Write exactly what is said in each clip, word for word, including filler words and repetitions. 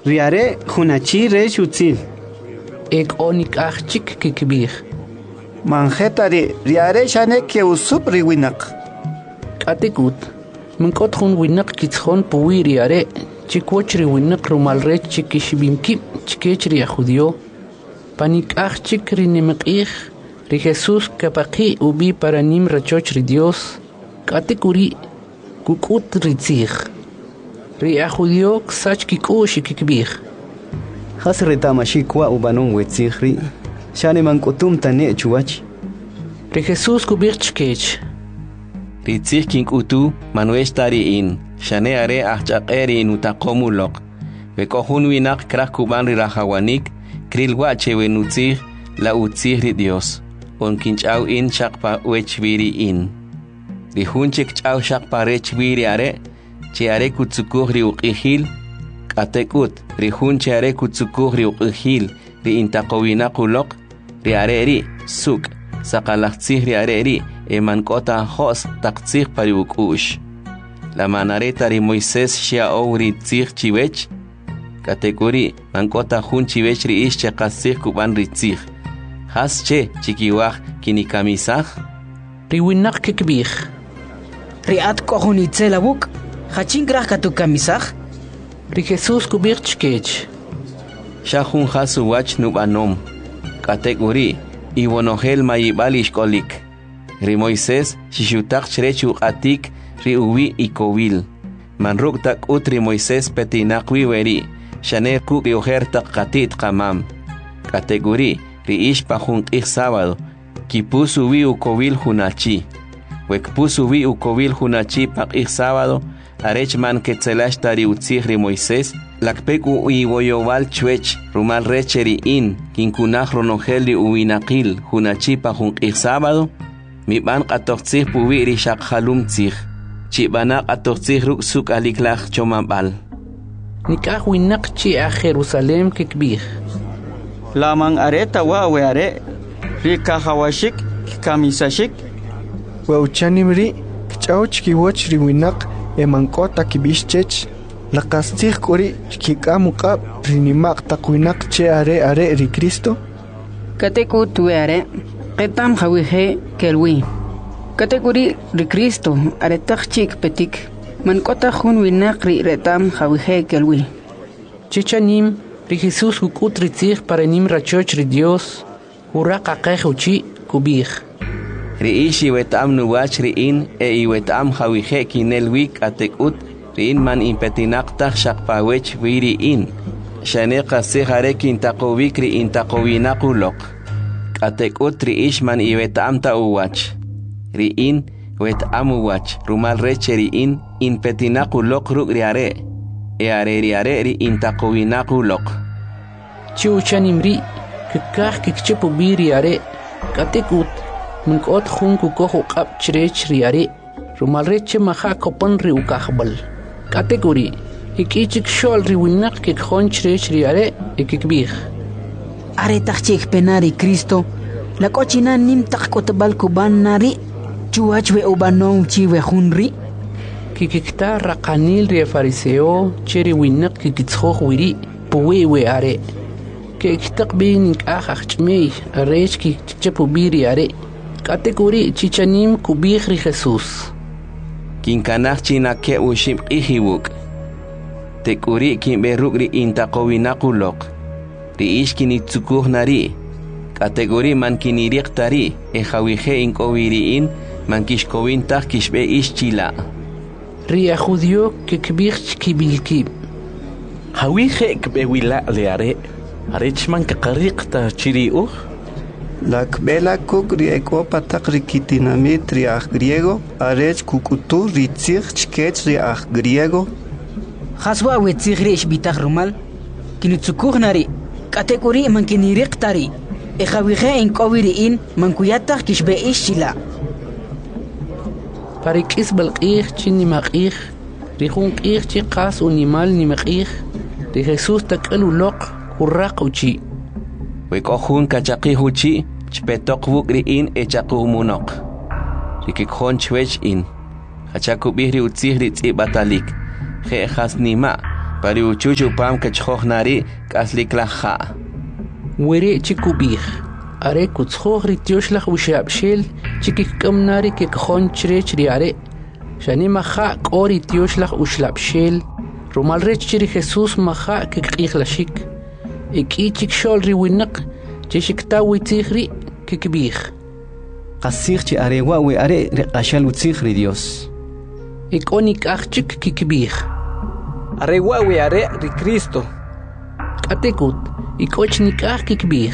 riare hunachi re shutzil. Ek onik achchik kikbih. Manjetari riare shane ke usup riwinak. Katekut. Minkot hun winak kitshon puwi riare. Chikwochri winak rumalre chikishibimki chikechri ajudio. Panik achchik rinemekih. Ri Jesús kapaki ubi para nim rachochri Dios. Katekuri kukut ritzig. Ri ajudio ksach kikushi kikbih. Has retamashikwa ubanon wetzigri. Shane mankutum tane chuach. Ri Jesús kubir chkech. Ritzig kinkutu manuestari in. Shane are achchaqeri in utakomulok. Vekohun winak krak kuban ri rahawanik. Krilwa chewe nutzig la utzig ri Dios. On kinchau in shakpa wechviri in. Ri hunchik chau shakpa rechviri are. Che are kutsukuh ri uqihil. Katekut ri hunche are kutsukuh ri uqihil. Ri intaqowina kulok. Ri are ri suk. Sakalaktzih ri are ri. Eman kota hos taktzih pari ukush. La manareta ri Moisés shia ou ri tzih chiwech. Katekuri mankota hun chiwech ri ish che katzih kuban ri tzih. Has che chikiwaj kinikamisaj. Ri winak kikbih. Ri at kohun itzelabuk. Hachin grah katu kamisaj. Ri Jesús kubir chkech. Shahun hasu wach nubanom. Katekuri iwonohel mayibalish kolik. Ri Moisés shishutak chrechu atik ri uwi ikowil. Manruk tak utri Moisés petinakwi weri. Shaner kuk riohertak katit kamam. Katekuri ri ish pahun ik sábado. Kipusu wi ukowil hunachi. Wekpusu wi ukowil hunachi pak ik sábado. Arechman ketzelash tari utzih ri Moisés. Lakpeku iwoyowal chwech rumal recheri in. Kinkunaj ronogeli uwinakil hunachi pahun ik sábado. Mi ban qatoqtzih puwi ri shakhalum tzih. Chibana qatoqtzih ruk suk aliklaj chomabal. Nikah winak chi a Jerusalem kikbih. Laman areta wa we are. Ri kahawashik kamisashik. Wauchanimri kchauch kiwoch ri winak emankota kibishchech. Laqastih kuri kikamuqab rinimaq taqwinak che are are ri Cristo. Katekut we are. Ketam hawihe kelwi. Kategori ri Cristo aretak chik petik. Man kota hun winak ri retam hawihe kelwi. Chichanim ri Jesús kukut ritzig para nim rachoch ri Dios. Hura kakeuchi kubih. Ri ishi wetam nuwach ri in e i wetam hawihe kinelwik atekut ri in man impetinaktak shakpawech viri in. Shane qasih are kintaqowik ri intaqowinakulok. Katekut ri ishman i wetam ta uwach. Ri in wetam uwach. Rumal reche ri in in petinaku lok ruk ri are. E are ri are ri intaqowinaku lok. Chiuchanim ri kikah kikchepu biri are. Katekut minkot hun kukohu qab chrech ri are. Rumal reche maha kopon ri ukahbal. Katekuri hikichik shol ri winak kikhon chrech ri are e kikbih. Are takchik penari Cristo. La cochina nim takotbal kuban nari. Chuach we ubanon chiwe hunri. Kikikta rakanil ri fariseo cheri winak kikitskho wiri puwe we are. Kiktak binik achachmei arech ki chepu biri are. Katekuri chichanim kubih ri Jesús. Kinkanach china ke ushim ihiwuk. Tekuri kimberuk ri intaqowinakulok. Ri ishkini tsukuh nari. Kategori man kiniriq tari. E hawihe inkowiri in. Man kishkowin tak kishbe ish chila. Ri ajudio kikbih kibilkib. Hawihe kbewila leare. Arechman kakariq ta chiri uh. La kbela kuk ri ekopa tak ri kitinamit ri aj griego. Arech kukutu ri tzig chkech ri aj griego. Haswa we tzig ri ishbitag rumal. Kinutsukuh nari. Kategori man kiniriq tari. E hawihe inkowiri in man kuyatak kishbe ishila. Parikis balqih chini maqih. Rihun qih chi qas unimal ni maqih. Ri Jesús takalu lok hurraq uchi. Wekohun kachaqih uchi chpetok wuk ri in e chakumunok. Rikikhon chwech in. Hachakubih ri utzih ri tzi batalik. Je has nima. pari uchuchu pam kachkhoj nari kaslik la kha were chikubih are kutskhoj rityosh la ushabshel chikikam nari ke khon chrech riare shani maha qori tyosh la ushlabshel rumal rech chiri Jesus maha ke qighlashik iki chikshol riwinaq chishikta witsikhri ke kibih qasir chi are wa we are reqashal utsikhri Dios ikonik achik ke kibih are wa we are ri Cristo katekut ikochnik ach ke kibih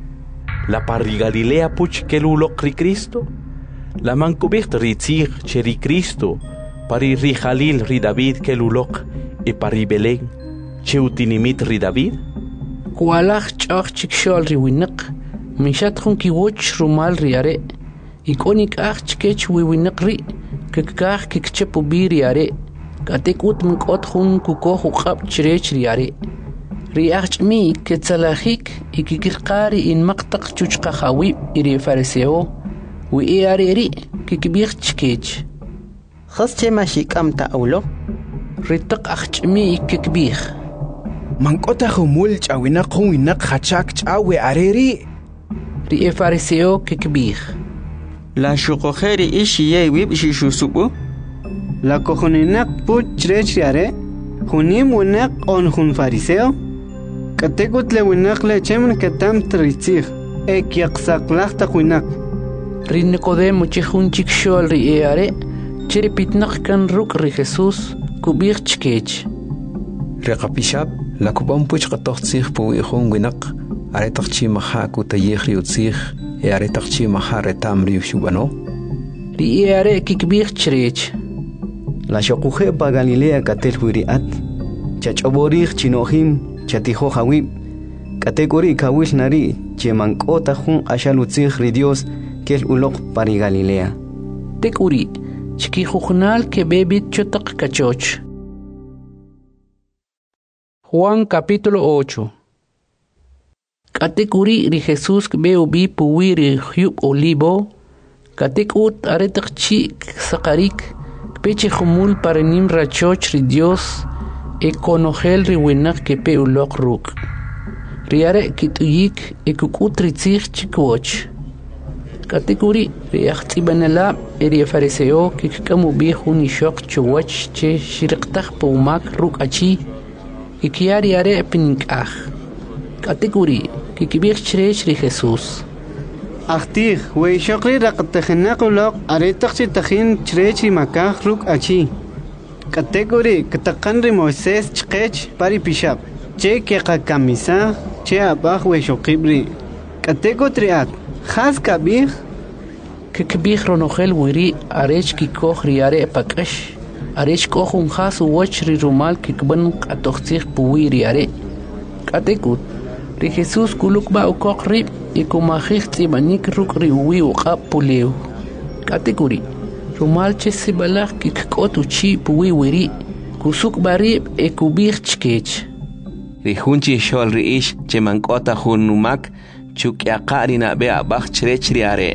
la parri Galilea puch kelulok ri Cristo la mankubicht ri tzir cheri Cristo pari ri Jalil ri David kelulok e pari Belén cheutinimit ri David kualach chach chikshol ri winaq mishat khun ki woch rumal ri are ikonik ach chkech wi winaq ri kekach kekchepu bi ri are katekut mkot khun kuko khab chrech ri are ri ach mi ketsalahik ikikirqari in maqtaq chuchqa khawi iri fariseo wi are ri kikbich chkech khas che mashik am ta'ulo ritaq ach mi kikbich mankota khumul chawina khwina khachak chawe areri ri fariseo kikbich la shuqojeri ishiye wib shishusubu la cojonenak put chrech are hunim winak on hun fariseo katekut le winak le chemen katam tritzig ek yaqsaqlaq taqwinak ri Nicodemo chihun chikshol ri are chiri pitnaq kan ruk ri Jesus kubich chkech Reqapishab la kubam puch qatoqtsig pu ihun winak are taqchi maha ku taykhri utsig e are taqchi maha retam ri shubano ri are kikbich chrech la shoquje pa Galilea katel huriat chachoborich chinohim chatijo hawi kategori kawil nari chemankota hun ashalutzig ri Dios kel uloq pari Galilea tekuri chiki khukhnal ke bebit chotaq kachoch Juan capítulo ocho. Katekuri ri Jesus beu bi puwiri hyub olivo katekut aretak chi sakarik peche khumul paranim rachoch ri Dios e konogel ri winak ke pe ulok ruk riare kituyik e kukut ri tzig chikoch katekuri ri achtibanala eri fariseo ke kamu bi khuni shok chwach che shirqtaq pumak ruk achi ikiari are pinik ach kategori kikibich chrech ri Jesus achtig we shokri raqtkhna qulaq are taqchi takhin chrech ri makach ruk achi kategori kataqan ri Moisés chqech pari pishab che ke kamisa che abach we shokibri kategotri at khas kabih kikibich ronogel wiri arech kikoch ri are pakash arech kohun khas woch ri rumal kikban qatoqtsig puwiri are katekut ri Jesus kuluk ba ukoq ri ikumajig tsibanik ruk ri uwi uqab pulew katekuri rumal che sibalaq kikkotu chi puwi wiri kusuk bari e kubich chkech ri hunchi shol ri ish chemankota hunumak chukyaqa ri nabe abach chrech ri are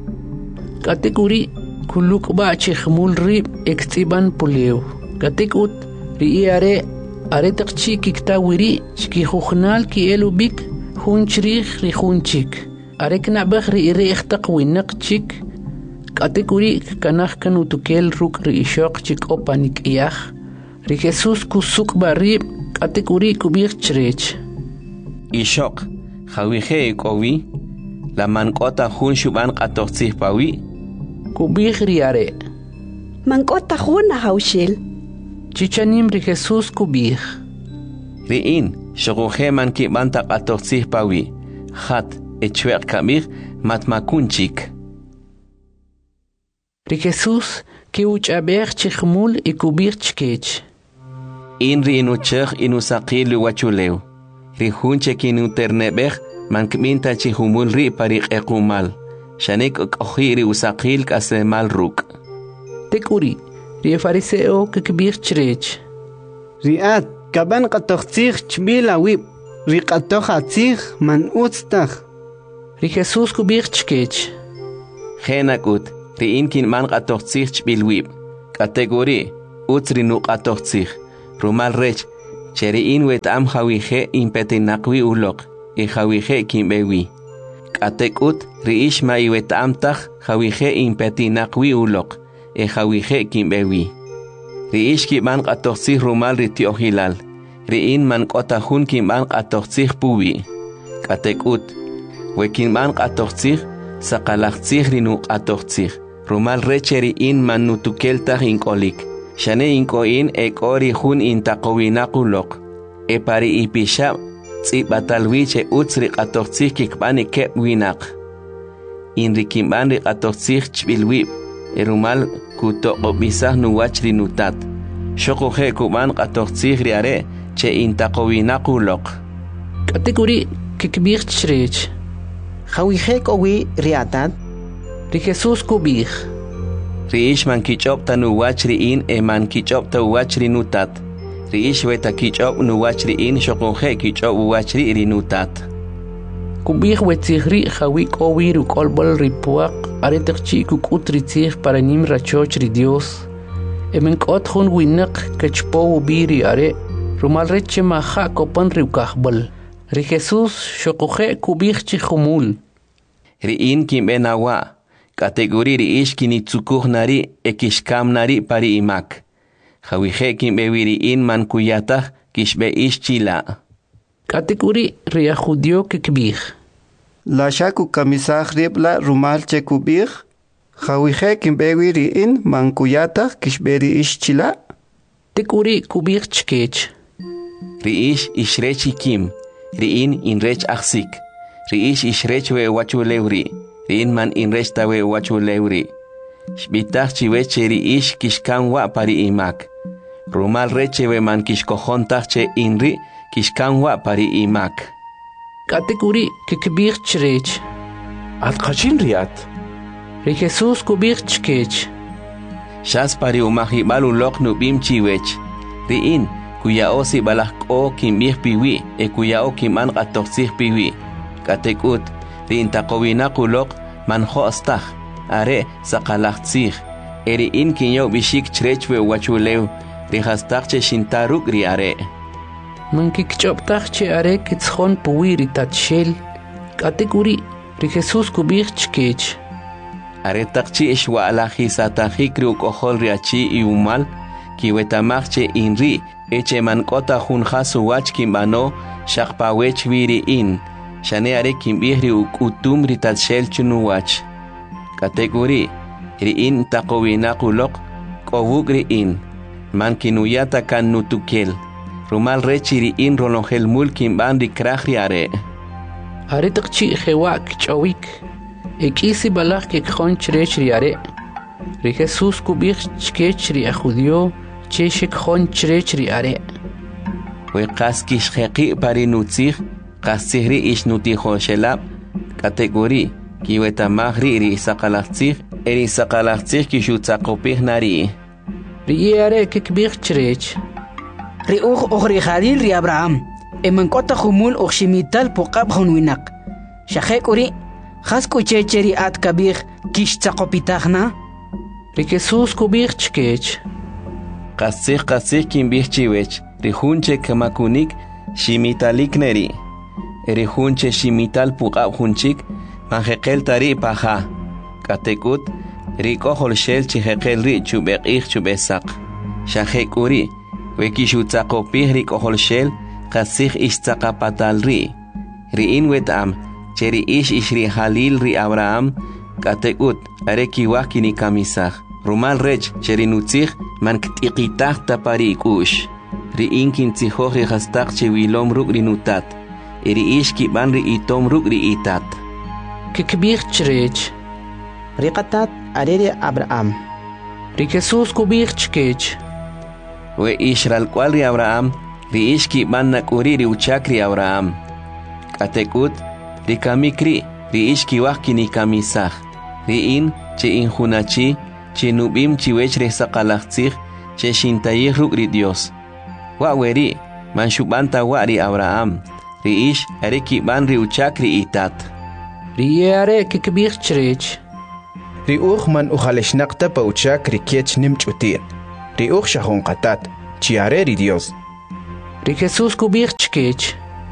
katekuri kuluk ba chkhmul ri ektiban pulew katekut ri are are taqchi kikta wiri chki khukhnal ki elubik hunchrig ri hunchik are kna bakhri ri ikhtaq winaq chik katekuri kanakh kanu tukel ruk ri shoq chik opanik iyakh ri Jesus kusuk bari katekuri kubich chrech ishok khawije kowi la mankota hun shuban qatoqtsig pawi kubich ri are mankota hun haushil chichanim ri Jesus kubich riin shogoje man ki banta qatoqtsig pawi khat echweq kamir matmakunchik ri Jesus ki uchaber chikhmul ikubich chkech in ri inuchig inusaqil wachulew ri hunche kinuternebeh man kminta chihumul ri pariq equmal shanek okhiri usaqil kasemal ruk tekuri ri fariseo kikbich chrech riat kaban qatoqtsig chbila wib ri qatoqatsig man utstakh ri Jesus kubich chkech khenakut ri inkin man qatoqtsig chbil wib kategori utsri nu qatoqtsig rumal rech cheriin wetam hawije impetinaqwi ulok e hawije kimbewi katekut riish mai wetam taj hawije impetinaqwi ulok e hawije kimbewi riish kiban qatoxsi rumal ritiohilal riin man qotahun kiban qatoxsi puwi katekut wekinban qatoxsi saqalaxsi rinu qatoxsi rumal recheriin man nutukeltaj inkolik shane inkoin ekori hun intaqowinaqulok e pari ipisha tsibatalwiche utsri qatoxsi kikbani kep winaq inrikimban riqatoxsi chbilwi e rumal kutoqobisaj nuwachri nutat shoqoje kuban qatoxsi riare che intaqowinaqulok kategori kikbir chrech hawije kowi riatat ri Jesus kubih riish man kichop tanu wachri in e man kichop ta wachri nutat riish weta kichop nu wachri in shoqoje kichop wachri rinutat kubih wetzihri hawi kowi ru kolbol ripuaq areterchi kukutri tzih para nim rachoch ri Dios e men kot hun winak kachpo biri are rumal reche maha kopan ri kahbol ri Jesus shoqoje kubih chi khumul ri in kimbenawa kategori riish kinitsukuj nari ekishkam nari pari imak hawije kimbewiri in man kuyata kishbe ish chila kategori ria judio kikbih la shaku kamisaj ribla rumal che kubih hawije kimbewiri in man kuyata kishberi ish chila tekuri kubih chkech riish ishrechi kim riin inrech aksik riish ishrech we wachulewri riin man inrechta we wachulewri shbitach chiwe cheri ish kishkan wa pari imak rumal reche we man kishkojontach che inri kishkan wa pari imak kategori kikbir chrech at qachin riat ri Jesus kubir chkech shas pari umahi balu lok nubim chiwech riin kuya osi balak o kimbih piwi e kuya o kiman qatoxih piwi katekut rin taqowinaqulok man khostaj are saqalaxtzij eri in kinyo bishik chrechwe wachulew rihastaq che shintaruk ri are man kikchoptaj che are kitzjon puwi ri tatshel kategori ri Jesus kubih chkech are taqchi ishwa alahi satajik ri ukohol ri achi iumal kiwetamaj che inri eche man kota hun khasu wach kimbano shaqpawech wiri in shane are kimbihri ukutum ri tatshel chunuwach kategori ri in taqowinaqulok kowuk ri in man kinuyata kan nutukel rumal rechi ri in rolongel mul kimban ri kraj ri are are taqchi khewak chawik ekisi balaj kikjon chrech ri are ri Jesus kubih chkech ri judio che shikjon chrech ri are we qaskish khaqi pari nutzig qasihri ish nutijo shelab kategori kiweta magri ri saqalaxtzig eri saqalaxtzig kishutzaqopih nari ri are kikbih chrech ri uj ukhri khalil ri Abraham e man kota khumul ukhshimital puqab khunwinak shaqekuri khasku checheri at kabih kish tsaqopitahna ri Jesus kubih chkech qasih qasih kimbih chiwech ri hunche kamakunik shimitalik neri eri hunche shimital puqab hunchik manjeqel tari paja katekut ri kohol shel chijeqel ri chubeqih chubesaq shaqekuri wekishutzaqopih ri kohol shel qasih istzaqapatal ri ri in wetam cheri ish ishri halil ri Abraham katekut are kiwaj kinikamisaj rumal rech cheri nutzij man ktiqitaj tapari ikush ri in kintzijoj ri hastaq chewilom ruk ri nutat eri ish kiban ri itom ruk ri itat kikbih chrech ri qatat are ri Abraham ri Jesus kubih chkech we ishral kwal ri Abraham ri ish kiban nakuri ri uchak ri Abraham katekut ri kamikri ri ish kiwaj kinikamisaj ri in che injunachi che nubim chiwech re saqalaxtzig che shintayij ruk ri Dios wa weri man shubanta wa ri Abraham ri ish are kiban ri uchak ri itat ri are kikbih chrech ri uj man ujaleshnaqta pa uchak ri kech nimchutir ri uj shahon qatat chi are ri Dios Ri Jesús kubir chkech.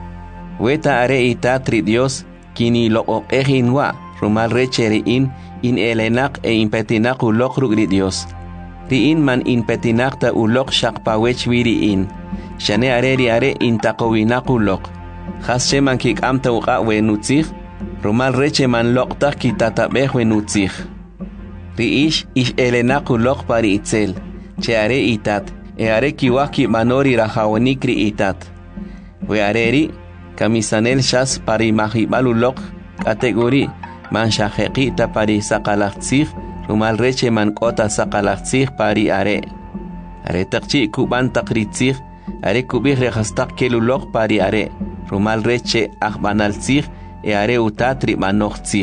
Weta are itat ri Dios kini lo oqehin wa rumal recheri in in elenak e impetinak ulok ri Dios. Ri in man impetinak ta ulok shakpawech wiri in. Shane are ri are in takowinak ulok. Khas man kik amta uqa we nutzich rumal reche man lokta kitatabeh we nutzich. Ri ish ish elenak ulok pari itzel. Che are itat e are kiwaki manori rahawanik ri itat. We are ri kamisanel shas pari mahibalulok kategori man shahekita pari sakalaktsih rumal reche man kota sakalaktsih pari are are takchi kuban takritsih are kubih rehastak kelulok pari are rumal reche ahbanaltsih e are utatri manoktsih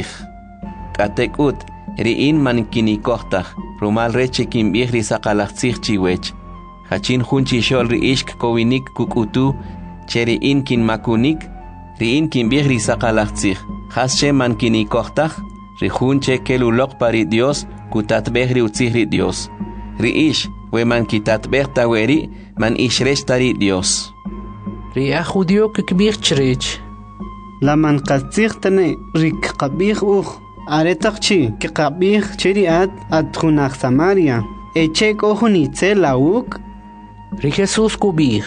katekut riin man kinikohtah rumal reche kimbih ri sakalaktsih chiwech hachin hunchi shol ri ishk kowinik kukutu Cheri in kin makunik, ri in kin bihri sakalaktsih. Hasche man kini kohtach, ri hunche kelulok pari Dios, kutat behri utzihri Dios. Ri ish, we man kitat behta weri, man ishrech tari Dios. Ri a judio kikbir chrech. La man katzih tane, ri kabir uch, aretakchi, kikabir cheri at, at hunach Samaria. Echek ohunitze lauk. Ri Jesus kubir.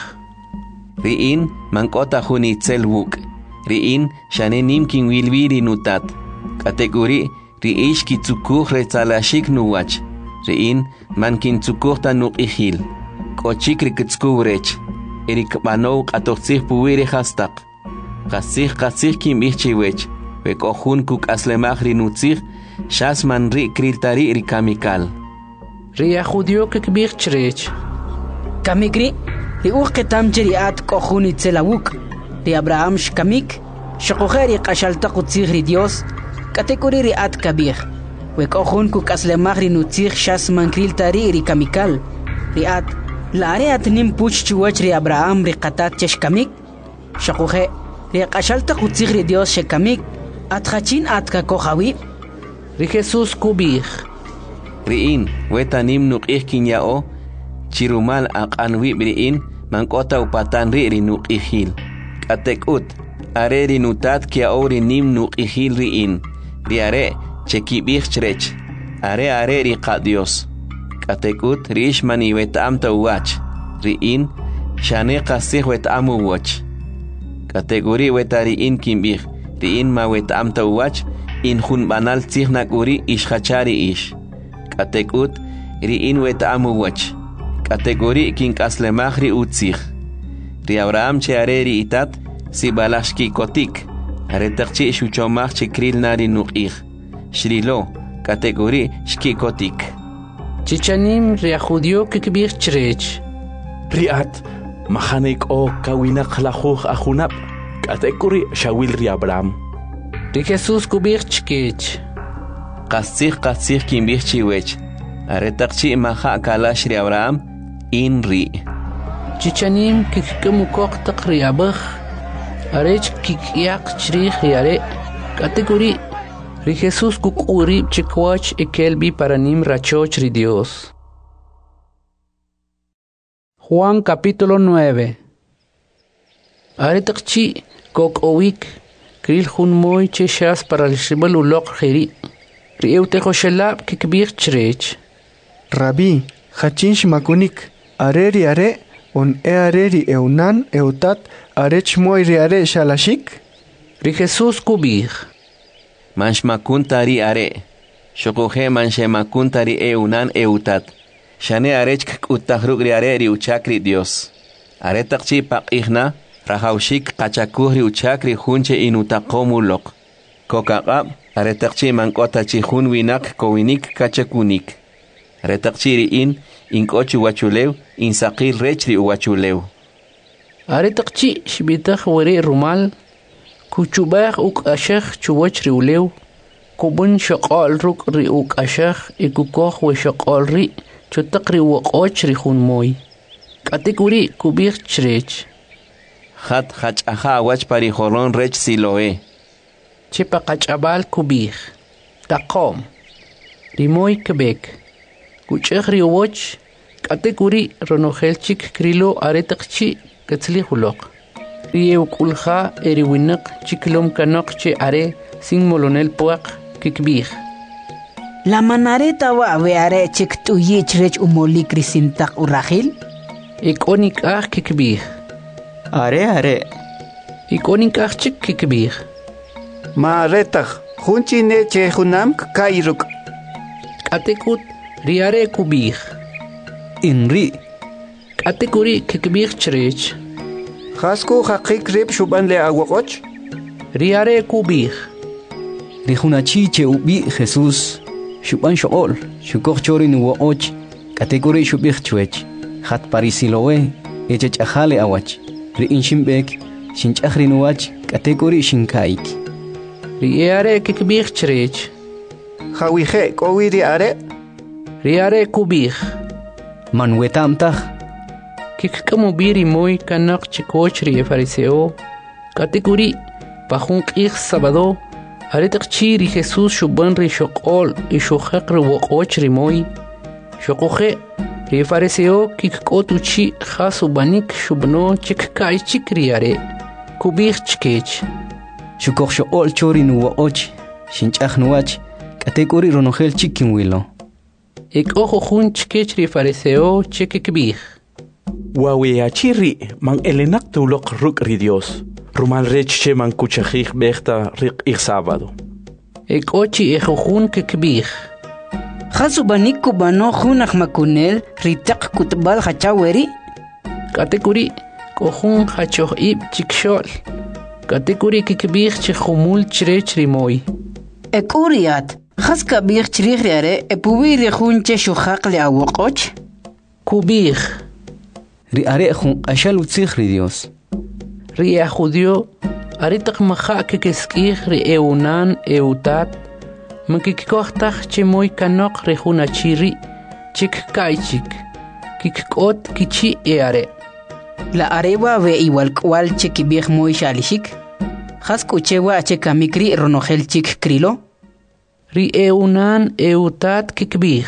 Riin mankota hunitzel wuk. Riin shane nimkin wilwiri nutat. Kategori riish kitzukuh retzalashik nuwach. Riin mankin tzukuhta nuk ihil. Kochik rikitskuvrech. Erik manow katoksih puwiri hastak. Kasih kasih kim ihchiwech. Wekohun kuk aslemach rinutzih. Shas man ri kriltari rikamikal. Ria judio kikbir chrech. Kamikri. Li uqetam jeriat kohuni tselawuk. Li Abraham shkamik. Shakujeri qashalta qutzigri Dios. Kategori riat kabir. We kohun kuk aslemagri nutzig shas mankril tari ri kamikal. Riat. La areat nim puch chiwach ri Abraham ri qatat cheshkamik. Shakuje. Li qashalta qutzigri Dios shekamik. Atkhachin atka kohawi. Ri Jesus kubir. Riin weta nim nuk ihkin yao. Chirumal aqanwi briin mankota upatan ri rinuk ihil. Katekut, are rinutat kia ori nim nuk ihil riin. Ri are chekibih chrech. Are are ri Dios. Katekut rish mani wetamta uwach. Riin shane qasih wetamu wach. Kategori wetari in kimbih. Riin ma wetamta uwach in hun banal tzihnak uri ishachari ish. Katekut riin wetamu wach. Kategori kin kaslemahri utzih. Ri Abraham che areri itat si balashki kotik. Aretakchi shuchomach che kril nari nuqih. Shrilo kategori shki kotik. Chichanim ri judio kikbir chrech. Riat mahanek o kawinak lahuh ahunap. Kategori shawil ri Abraham. Ri Jesus kubir chkech. Qasih qasih kimbih chiwech. Aretakchi maha kalash ri Abraham. Inri. Chichanim kikkamukok takri abah. Arech kikyak chrich yare. Kategori. Ri Jesus kukuri chikwach ekelbi paranim rachoch ri Dios. Juan capítulo nueve. Aretakchi kok owik. Kril hun moy cheshas para el shibalulok heri. Ri eutejo shelab kikbir chrech. Rabbi, hachin shmakunik. Areri are, on e areri eunan, eutat, arech moiri are shalashik? Ri Jesus kubir. Manshmakuntari are. Shokuhe manshemakuntari eunan eutat. Shane arech kutahrugri are uchakri Dios. Are takchi pakihna, rahaushik kachakuhri uchakri hunche inutakomulok. Kokaqab, are takchi mankota chihun winak kowinik kachakunik. Are takchiri in, inkochu wachulew, insaqil rechri uwachulew. Are takchi shibitach wari rumal, kuchubach uk ashach chuwachri ulew, kubun shaqal ruk ri uk ashach, ikukoch we shaqal ri, chutakri wakochri hun moy. Katikuri kubir chrech. Khat khach aha wach pari horon rech siloe. Chipa kachabal kubir. Takom. Rimoy Quebec. Kuchegri watch, kategori ronohelchik krilo aretakchi, katzlihuloq. Rieu kulha eri winak chiklom kanok che are sin molonel puak kikbih. La manareta wa veare chik tu yichrech umoli krisintak urahil? Ikonik ah kikbih. Are are. Ikonik ah chik kikbih. Ma retach, junchine che junam kairuk. Katekut riare kubih. Inri. Katekuri kikbih chrech. Khasku haqik rib shuban le awakoch? Riare kubih. Rijunachi che ubi Jesús. Shuban shool, shukok chorin uoch. Katekuri shubih chwech. Hat parisilowe, echech ajale awach. Ri inshimbek, shinchahrinuach, katekuri shinkaik. Riare kikbih chrech. Hawije, kowiri are? Riare kubih. Manwetamtah. Kikkamubiri moy kanak chikoch ri fariseo. Katekuri, pahun ich sabado. Aretak chiri Jesús shuban ri shokol y shuhak ri wokoch ri moy. Shokoje, ri fariseo kikkotu chi khasubanik shubno chikkai chikriare. Kubih chkech. Shukok shool chorin uoch. Shinchahnuach. Katekuri ronogel chikin wilo. Ik ojo jun chkech ri fariseo chikikbih. Waweachiri man elenak tulok ruk ri Dios. Rumal reche man kuchajih bechta rik ik sábado. Ik ochi ejo jun kikbih. Khasubanik kubano jun ahmakunel ritak kutbal hachaweri? Katekuri kohun hachoh ib chikshol. Katekuri kikbih chihumul chrech ri moy. Ekuriat, khas kabih chrich riare epuwiri jun che shuhak le awokoch? Kubih. Ri are jun ashalu tzich ri Dios. Ri a judio, aritak maha kikeskih ri eunan eutat, makikikohtach che moy kanok ri jun achiri, chik kaichik, kikot kichi e are. La arewa ve igual kwal chikibih moy shalishik? Khas kuchewa che kamikri ronogel chik krilo? Ri eunan eutat kikbih.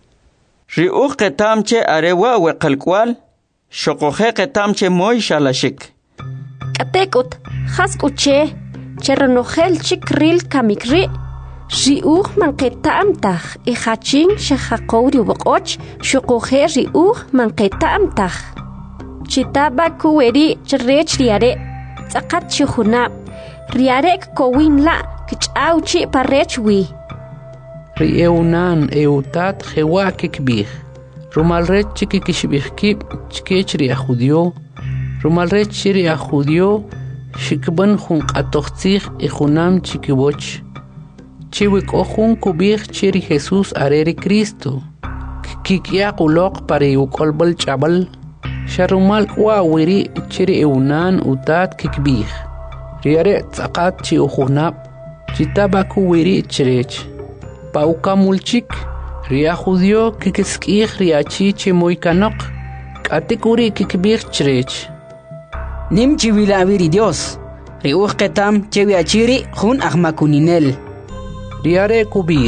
Ri u qetam che arewa we qalkwal, shokoje qetam che moy shalashik. Katekut, khas kuche, che ronogel chik kril kamikri, ri u man qetam tach, i khachin shakhakouri wokoch, shokoje ri u man qetam tach. Chitaba kuweri chrech riare, tsakat chihunab. Riarek kowin la kichauchi parechwi. Ri eunan eutat jewa kikbih. Rumalrech chikikishbih kib chkech ri a judio. Rumalrech ri a judio shikban jun qatochtzih y junam chikiboch. Chiwik ojun kubih chiri Jesús areri Cristo. Kikia kulok pari ukolbal chabal. Sharumal kwa wiri chiri eunan utat kikbih. Riare tsakat chi ujunab, chitaba kuwiri chrech. Pauka mulchik, ria judio kikeskih riachi chi muy kanok, katekuri kikbir chrech. Nim chiwila viri Dios, riuj ketam chewiachiri jun ahmakuninel. Riare kubih.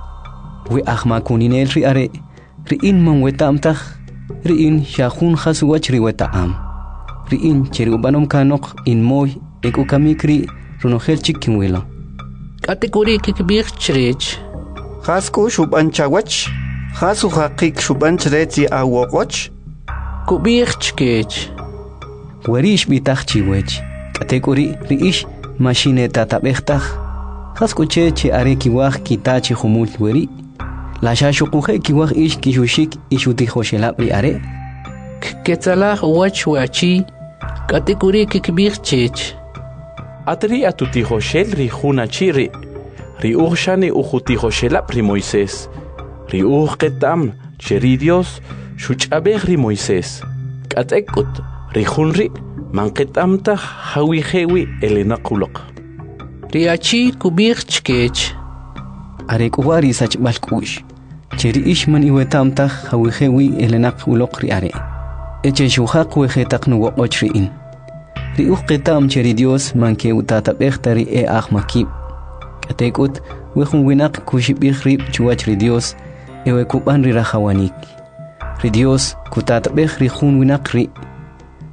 We ahmakuninel riare, riin man wetamtach, riin shahun khasuwach riwetaam. Riin cheriubanom kanok in moy. Eko kamikri ronogel chikin wilo. Katekuri kikbih chrech. Khasku shuban chawach. Khasu haqik shuban chrechi awokoch. Kubih chkech. Werish bitach chiwech. Katekuri riish machine tatabechtach. Khasku che che are kiwach kitachi humul weri. La shashukuje kiwach ish kishushik ishuti hoshelab ri are. Ketzalah wach wachi. Katekuri kikbih chech. Atri a tu tijo shel ri juna chiri. Ri urshani ujuti shela pri Moisés. Ri urketam cheri Dios shuchabeh ri Moisés. Katekut ri junri manketam ta hawi hewi elenakulok. Ri achi kubih chkech. Are kuwari sach balkush. Cheri ishman iwetam ta hawi hewi elenakulok ri are. Eche shuhak wehetak nuwa ochriin. Ri uqetam cheri Dios manke utata behtari e ahmakib. Katekut wehun winak kushibih rib chuach ri Dios ewe kuban ri rahawanik. Ri Dios kutata beh ri hun winak ri.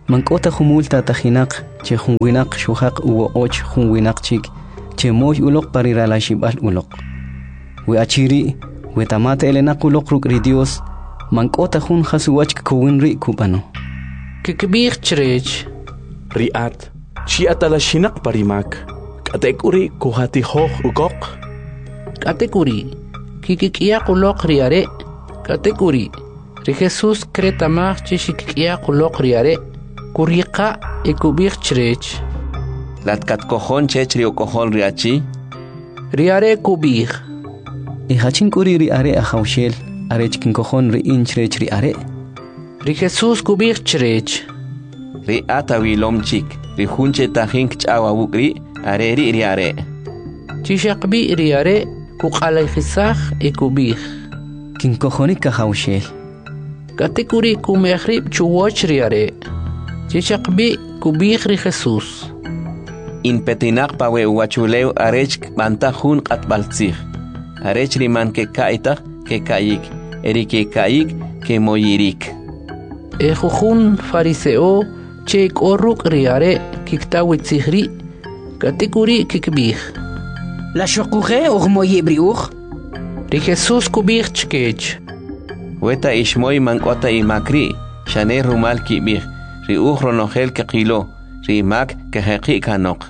mank'ota jumul tatajinaq che junwinaq shuhaq uwo och junwinaq chik che moy uloq parirala shibal uloq we achiri we tamate elenaq uloq ruk ri Dios mank'ota jun hasuwach kuwin ri kubano kikbih chrech riat chi atala shinaq parimak katekuri kuhati hoh ugoq katekuri kikikiyaq uloq riare katekuri ri Jesus kretamaj chi shikikiyaq uloq riare kuriqa ikubih chrech latkat kojon chech ri kojon riachi riare kubih e hachin kuri riare a haushel are chikin kojon ri inchrech riare ri Jesus kubih chrech ri atawilom chik ri hunche tajin kchawa wukri are ri riare chishaqbi riare kuqalay khisaj ikubih kin kojoni ka haushel katekuri kumehrib chuwoch riare chishaqbi kubih ri Jesus in petinaq pawe uwachuleu arech bantahun qatbaltzig arech riman ke kaitaq ke kayik eri ke kayik ke moyirik e jujun fariseo che korruk riare kiktawi tzihri katekuri kikbih la shokuge og moyibriuch ri Jesus kubih chkech weta ishmoy mankota imakri shane rumal kibih ri uj ronogel ke qilo ri mak ke heqi kanok.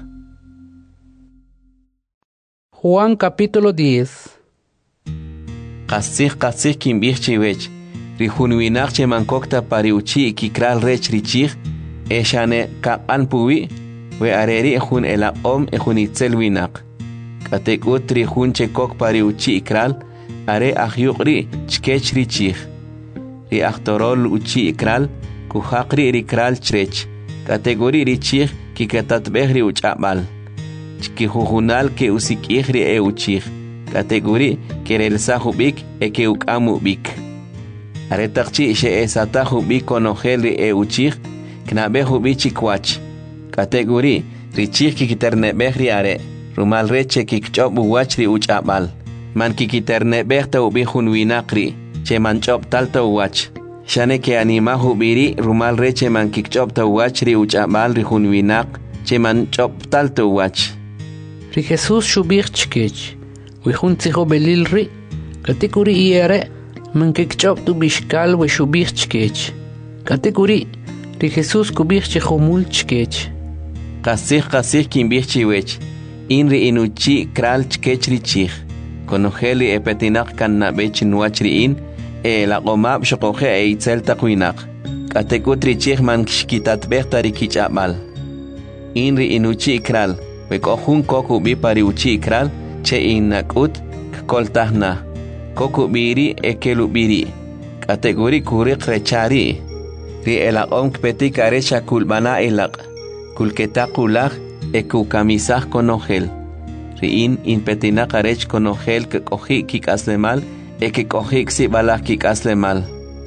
Juan capítulo diez. Qasih qasih kimbih chiwech ri hunwinaq che mankokta pariuchi kikral rech richig e shane kapan puwi we areri hun elaqom e hun itzel winaq katekut ri hun che kok pariuchi ikral are ahyuqri chkech richig ri aktorol uchi ikral kuhaqri ri kral chrech kategori richig kikatatbeh ri uchabal chki hujunal ke usikih ri e uchig kategori kerel sahubik e ke ukamu bik are taqchi she esata hubik konogel ri e uchig knabe hubichi kwach kategori richig kikiternebeh ri are rumal reche kikchob wach ri uchabal man kikiternebeh ta ubi hunwinaqri che manchob talta wach shane ke anima hubiri rumal reche man kikchob ta wach ri uchabal ri hunwinaq che manchob talta wach ri Jesus shubih chkech we hun tziho belil ri kategori iere man kikchob tu bishkal we shubih chkech kategori ri Jesus kubih chkhumul chkech qasih qasih kimbih chiwech inri inuchi kral chkech ri chig konogeli epetinaq kannabech nuachri in e la qomab shqoge e itzel taqwinaq katekut ri chig man shkitat behtari kichabal inri inuchi kral we kohun koku bi pari uchi kral che inakut koltahna koku biri ekelu biri kategori kuriq rechari ri elaqom kpetik arecha kulbana elaq kulketaqulaq ekukamisaj konogel ri in inpetinaq arech konogel ke koji kikaslemal eke koji ksibalaj kikaslemal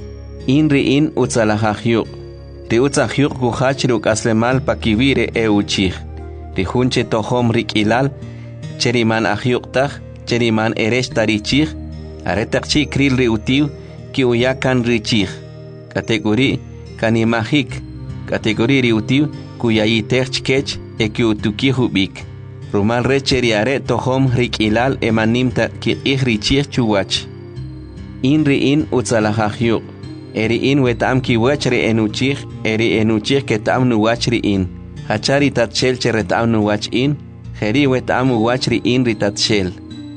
in ri in utzalajahyuq ri utzahyuq kuhach ri ukaslemal pakivire e uchij ri hunche tohom rikilal cheriman ahyuqtaj cheriman erech tarichij aretaqchi kril ri utiv ki uyakan richij kategori kanimajik kategori ri utiv kuyayitej chkech e ki utuki hubik rumal recheri are tohom rikilal emanimta ki ihrichij chuwach in ri in utzalajahyuq eri in wetam ki wach ri enuchij eri enuchij ketam nuwach ri in hachari tatshel cheretam nuwach in jeri wetam wach ri in ri tatshel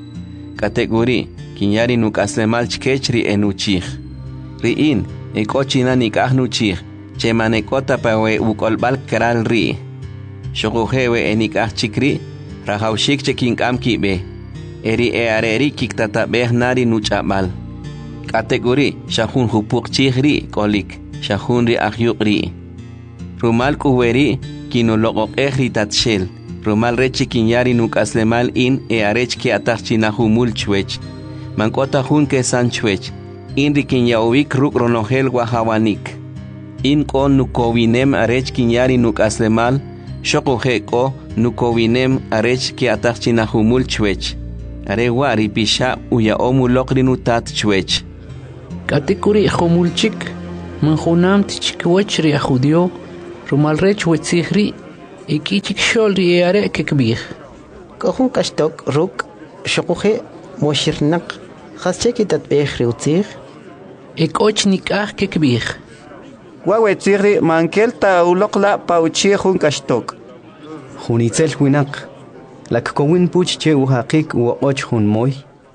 kategori kinyari nukaslemal chkech ri enuchij ri in ekochina nikah nuchij chemanekota pawe ukolbal kral ri shoguhewe enikah chikri rahaushik chekinkam kibe eri e areri kiktatabeh nari nuchabal kategori shahun hupuk chihri kolik shahun ri ahyuqri rumal kuweri kinoloqoq ehri tatshel rumal rechi kinyari nukaslemal in e arech ki atachina humul chwech mankota hun ke san chwech in ri kinyawik ruk ronogel wahawanik in kon nukowinem arech kinyari nukaslemal shokuhe ko nukowinem arech ki atachina humul chwech are wari pisha uya omuloqri nutat chwech kategori humul chik man junam tichkwech ri judio rumal rech wetzihri ikichik shol ri are kekbih Kohun kashtok ruk shokuhe moshirnak khasche tatbeh riutzir ikoch nikah kekbih Wawetzihri mankel ta uloqla pauchi hun kashtok Hunitzel huinak lak kowin puch che uhaqik u och hun moy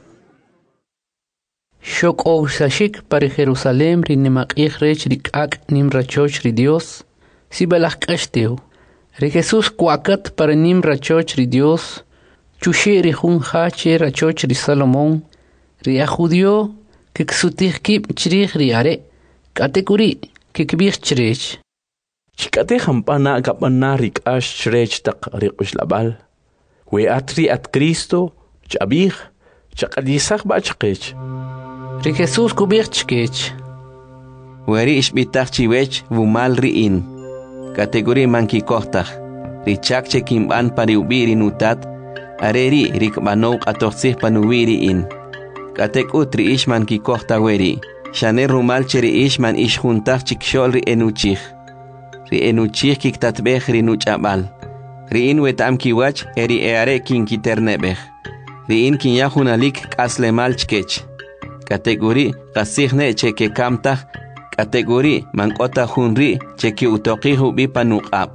Shok o sashik para Jerusalem ri nemaqih rech rikak nim rachoch ri Dios si balak kashteu ri Jesus kuakat para nim rachoch ri Dios chushi ri hun hache rachoch ri Salomón ri ajudio que ksutih kip chrih ri are katekuri que kbih chrech Chikate hampana kapana rik ash chrech tak riqush labal we atri at Cristo chabih chaqadisach ba chqech Ri Jesus kubich chkech Weri ishbitach chiwech vumal riin Kategori manki kohtach Richak chekim an pari ubiri nutat Areri rikbanok atoxih panuwiri in Katek utri ish manki kohta weri Shane rumal cheri ish man ish juntach chikshol ri enuchich Ri enuchich kiktatbech ri nuchabal Ri in wetam kiwach eri eare kin kiternebech Ri in kin yahunalik kaslemal chkech Kategori qasigne cheke kamtah kategori mankota hunri cheki utoqihu bi panuqab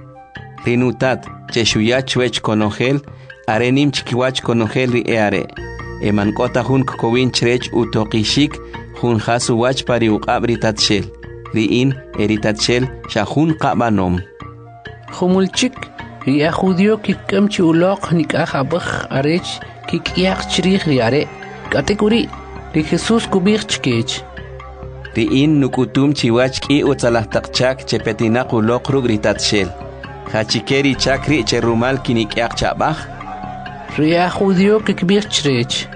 rinutat cheshuya chwech konogel arenim chikiwach konogel ri eare e mankota hun kowin chrech utoqishik hun khasu wach pari uqab ritatshel ri in eritatshel shahun qabanom Khumulchik ri ajudio kikam chi uloq nikah abakh arech kikyaq chrih ri are kategori Ri Jesus kubich chkech Ri in nukutum chiwach ki utzalahtaqchak chepetinaq uloq rug ritatshel Hachikeri chakri cherumal kinikyaq chabach Ri ajudio kikbich chrech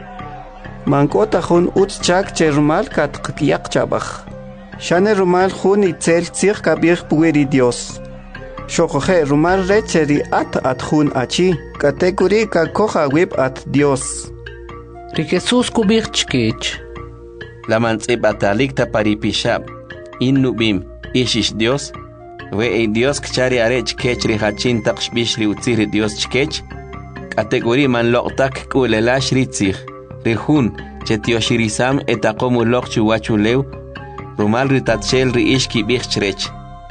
Mankota hun utchak cherumal katqyaq chabach Shane rumal hun itzel tsir kabir pueri Dios Shokoje rumal recheri at at hun achi kategori ka koja wib at Dios Ri Jesus kubich chkech La mantzipatalik taparipishab in nubim ishish Dios we e Dios kchari are chkech ri hachin taqshbish ri utzir Dios chkech kategori man loqtak kulelash ri tzir ri hun chetiyoshirisam etaqomu loq chuwachulew rumal ri tatshel ri ishki bich chrech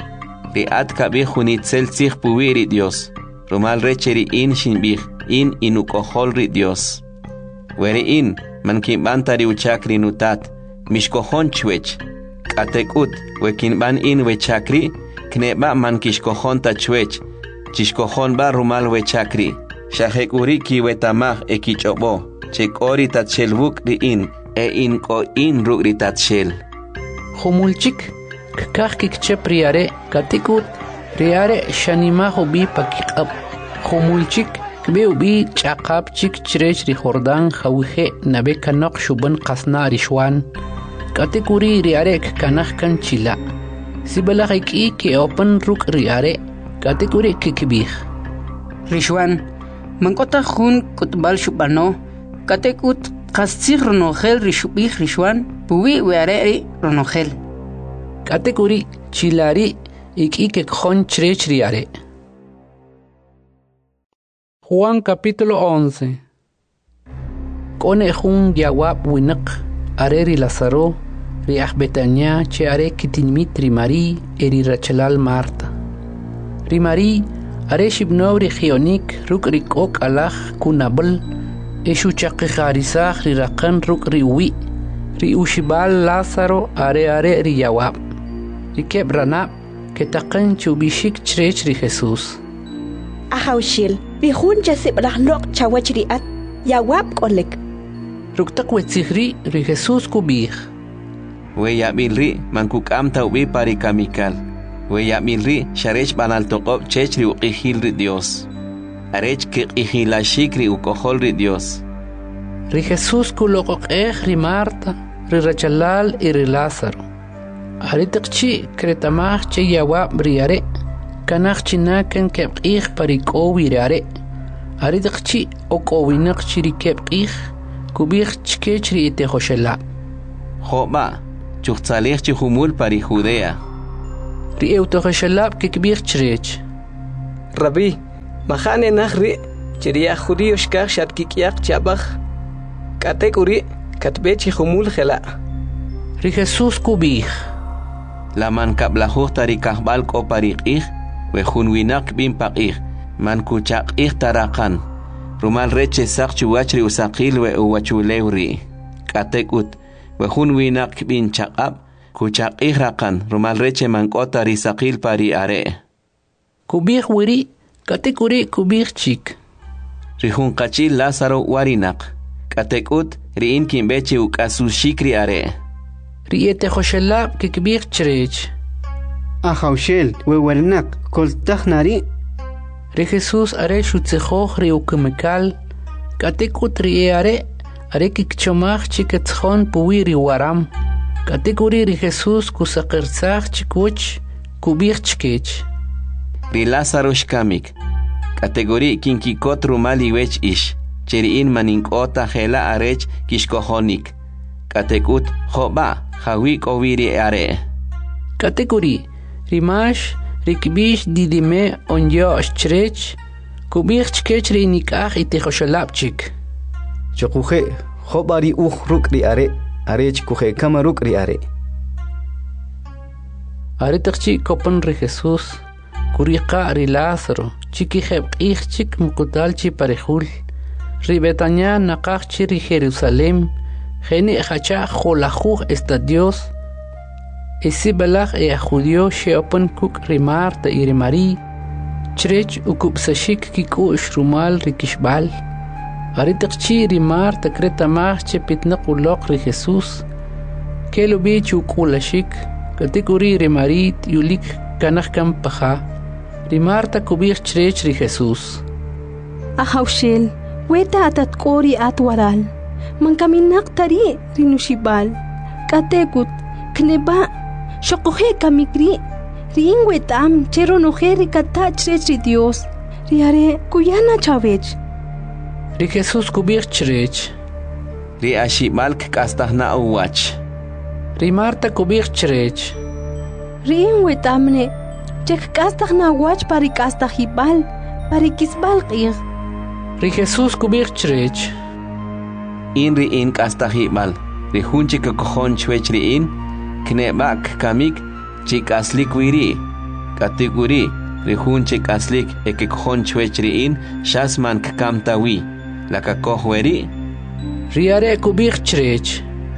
ri at kabih hunitzel tzir puwiri Dios rumal recheri in shinbih in inukohol ri Dios Weri in man kimbanta ri uchakri nutat mishkohon chwech katekut we kinban in we chakri kneba man kishkohon ta chwech chishkohon ba rumal we chakri shahekuri ki we tamah ekichobo chekori tatchelbuk ri in e in ko in ru ri tatshel Khumulchik kakah kikchep riare katekut riare shanima hobi pakikab Khumulchik Kbeu bi chaqab chik chrech ri Jordan khawihe nabe kanaq shuban qasna rishwan kategori riarek kanaq kan chila sibalagh ki ke open ruk riare kategori kikbih Rishwan mankota khun kutbal shubano katekut qasir ronogel rishubih rishwan puwi weare ri ronogel kategori chilari iki ke khon chrech riare Juan capítulo once Kone jun yawab winak areri Lazaro riah Betania che are kitinmit ri Mari eri Rachelal Marta ri Mari are shibno ri khionik ruk ri kok alach kunabel eshu chaqi kharisach ri raqan ruk ri wi ri ushibal Lazaro are are ri yawab ri kebrana ke taqan chubishik chrech ri Jesus Ahawshil bihun jasib lahnok chawachriat yawab kolek Ruktak wetzihri ri Jesus kubih We yabilri mankukam taubi pari kamikal We yabilri sharech banal toqob chech ri uqihil ri Dios Arech ki qihilashik ri ukohol ri Dios Ri Jesus kuloqoq ri Marta ri Rachelal i ri Lazaro Aritakchi kretamach che yawab riare Kanach chinakan kebqih parikowi riare Aritakchi okowinak chiri kebqih kubih chkech ri ite khoshela Joba chuqtzalih chi humul pari Judea ri eutogeshalab kikbir chrech. Rabbi, mahane nahri, chiria judío shkar shat kikyak chabach. Katekuri, katbechi humul gela. Ri Jesús kubih. La man kablahuh tarikah balko parikih, we hunwinak bin pakih, man kuchak ih tarakan. Rumal reche sak chuachri usakil we uwachulewri. Katekut, we hunwinak bin chakab, kuchak ih rakan, rumal reche man kota risakil pari are. Kubih wiri, katekuri kubih chik. Rihun kachil Lázaro warinak. Katekut, riin kimbechi ukasu shikri are. Riete Joshelab kikbir chrech. Ahaushel, we wernak, koltach nari. Ri Jesús are shutzejoch ri ukemekal. Katekut rie are, are kikchomach chiketchon puwiri waram. Katekuri ri Jesús kusakerzach chikuch, kubir chkech. Ri Lázaro shkamik. Kategori kinkikot rumali wech ish. Cheriin maninkota hela arech kishkohonik. Katekut hoba hawik oviri are. Kategori rimash rikbish didime onyo chrech kubich chkech ri nikach itehoshalapchik. Chokuhe hobari uh rukri are arech kuhe kama rukri are. Are takchi kopan ri Jesús kuriqa ri Lázaro chiki heb ichchik mukutalchi parejul. Ri Betania naqachchi ri Jerusalem geni hacha kholajuj esta Dios esi balach e judío sheopen kuk ri Marta y ri Mari chrech ukupsashik kiku shrumal ri kishbal aritakchi ri Marta kreta mach pitnaq uloq ri Jesús kelo bich ukulashik kategori ri Mari yulik kanach kam paja ri Marta kubir chrech ri Jesús Ahaushel weta atat kori atwaral man kaminak tari rinushibal katekut kneba shokohe kamikri rin wetam chero nojeri kata chrech Dios riare kuyana chavech ri Jesús kubir chrech ri ashimalk kastahna uwach ri Marta kubir chrech rin wetamne chek kastahna wach pari kastahibal pari kisbal qir ri Jesús kubir chrech Inri in kastahibal ri hunchi kokohon chwechri in knebak kamik chikaslik wiri kategori ri hunchi kaslik ekikohon chwechri in shasman kamtawi la kakohweri riare kubir chrech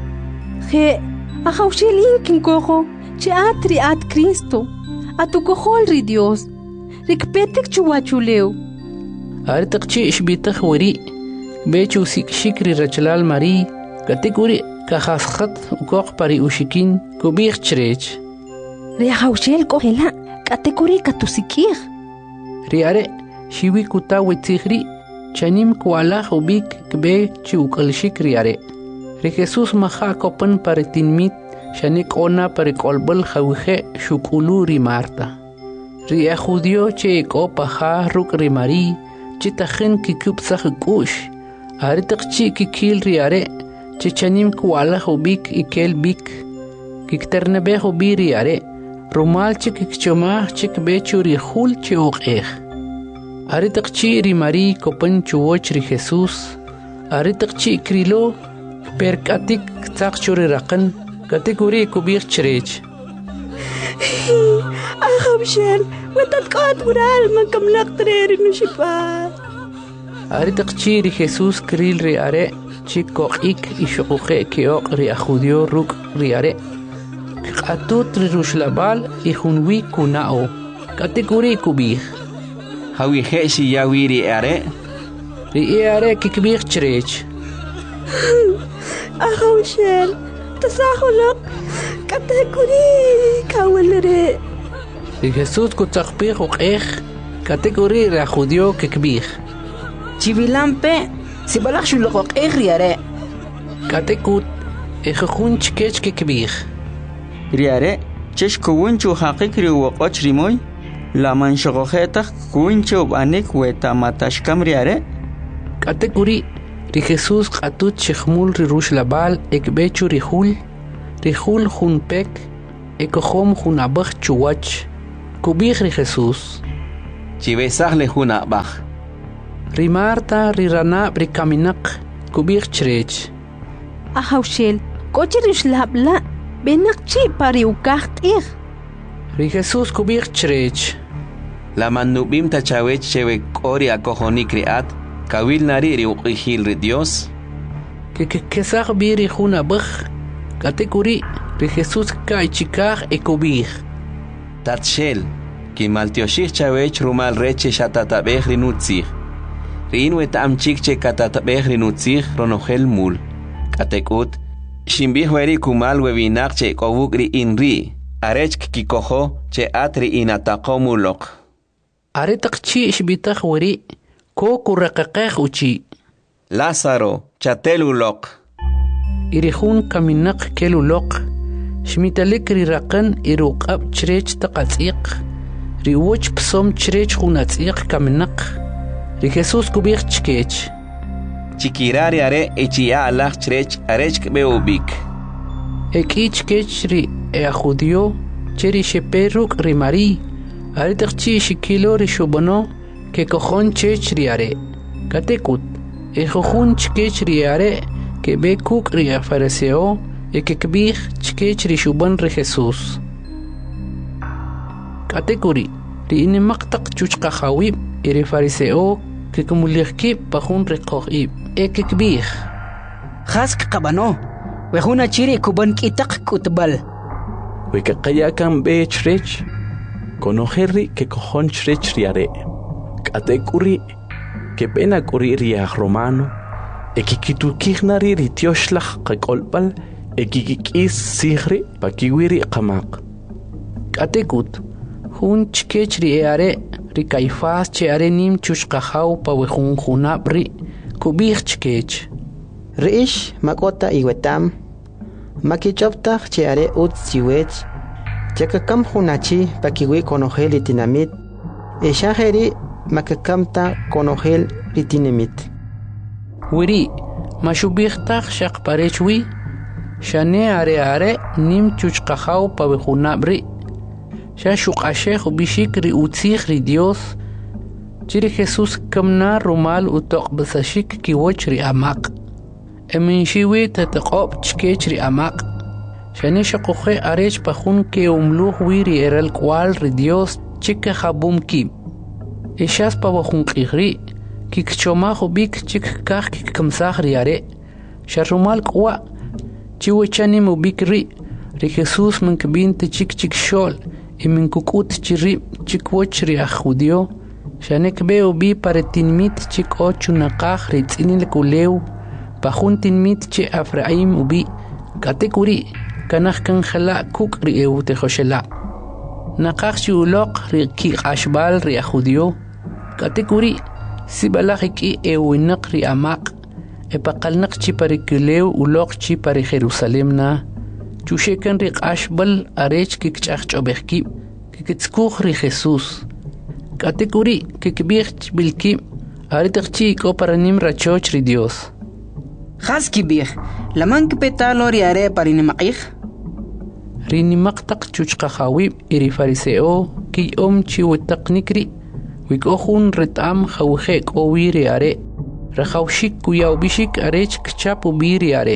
he ahaushilin kinkoho che atri at Cristo atukohol ri Dios rikpetek chuwachuleu artakchi ishbitakh weri bechu sik shikri rachlal Mari kategori kahasqat ukoq pari ushikin kubir chrech ri haushel kohela kategori katusikir riare shiwi kutawi tigri chanim kuala ubik kbe chukal shikri are ri Jesús maha kopan pari tinmit shanik ona pari kolbal khawhe shukulu ri Marta ri judío che kopaha ruk ri Mari chitakhin kikupsakh kush aritakchi kikil riare chichanim kuala hubik ikel bik kikternebe hubiri are rumal chik kchoma chik bechuri hul chiuqeh aritakchi ri Mari kopan chuoch ri Jesús aritakchi krilo perkatik tsaqchuri raqan kategori kubir chrech Ahaushel wetat qat ural man kamlaq treri nushipal Aritakchi ri Jesús kril ri are chikoqik ishuqe keoq ri judío ruk ri are qatut ri rushlabal i hunwi kunao kategori kubih hawi heshi yawiri are ri are kikbir chrech Ahaushel tasahulak kategori kawalre ri Jesús kutzaqpih uqeh kategori ri judío kikbih Chivilampe, si balak shulokok riare. Katekut, ejejun chkech kekbih. Riare, chesh kuwunchu hakikri wakoch rimoy, la manshogojeta kuwunchu banik weta matashkam riare. Katekuri, ri Jesús katut chechmul ri rush labal ekbechu rihul, rihul hun pek, ekohom hun abach chuwach, Kubij ri Jesús. Chivesaj le juna baj. Ri Marta ri rana ri kaminak kubij chrech. Ahaushel, coche rishlabla, benak chi pari ukacht ir. Ri Jesús kubij chrech. La manubim tachawech chewe kori akojoni kriat, kawil nari ri uqihil ri Dios. Que que que sag biri juna baj. Katekuri ri Jesús kai chikaj e kubij. Tatshel, ki maltioshich chawech rumal reche shatatabej ri nutzig. Rin wet am chikche katatabej ri nutzig ronogel mul. Katekut, shimbih weri kumal webinak che kobuk ri inri. Arech kikoho che atri inatakomulok. Aretak chi shbitak weri, ko kurakakaj uchi. Lázaro, chatelulok. Irihun kaminak kelulok. Shmitalik rirakan iruqab chrech taqatsiq. Riwoch psom chrech hunatsiq kaminak. Ri Jesús kubich chkech. Chikirari are echia alach chrech arech beubik. Ekich kech ri e judío cheri sheperuk ri Mari. Aretakchi shikilo ri shubono ke kojon chech ri are. Katekut. E jojun chkech ri are ke bekuk ri fariseo e ke kbih chkech ri shubon ri Jesús. Katekuri ri inimaqtaq chuchqa khawib e ri fariseo ke kumulihki pajun ri qoqib e ke kbih. Khask qabano wejuna chiri kuban kitaq kutbal. Weke qayakan be chrech konojerri ke kojon chrech ri are. Katekuri que pena kuri ri romano ekikitukijnari ri tioshlaj qakolpal ekikikis sigri pakiwiri qamaq. Katekut jun chkech ri are ri Caifás che are nim chushqajaw pa wejun junabri kubij chkech. Riish makota iwetam makichoptaj che are ut siwech chakakam junachi pakiwi konojel itinamit eshajeri makakamta konojel ritinemit. Wiri mashubijtaj shaqparechwi shane are are nim chuchqajaw pa wejunabri sha shuqashej bishik ri utzij ri Dios chiri Jesús kamna rumal utoq basashik kiwoch ri amaq eminshiwi tataqob chkech ri amaq shane shaqoje arech pajun ke umluj wiri eral kwal ri Dios chika jabum ki Eshas pa wajun qigri kikchoma bik chik kaj kikkamsaj ri are sharumal kwa chiwechani mubikri ri Jesús minkbinte chik chik shol y minkukut chiri chikwoch ri judío shanek beo bi paretinmit chik ochu naqaj ri tsinil kulew pajun tinmit che Efraim ubi katekuri kanaj kanjala kuk ri eute joshela naqaj shiuloq ri kiqashbal ri judío katekuri sibalajiki ewinaq ri amaq epaqalnaq chi parikulew uloq chi pari Jerusalem na chushekan ri qashbal arech kikch'aqch'obejki kikitskuj ri Jesús katekuri kikbij bilki aritaqchi ko paranim rachoch ri Dios Khaski bih laman kpetalo ri are parinimaqij ri nimaqtaq chuchqajawi iri fariseo ki om chi witaqnikri wikohun retam khawje ko wiri are rajawshik kuyaw bishik arech kchapu biri are.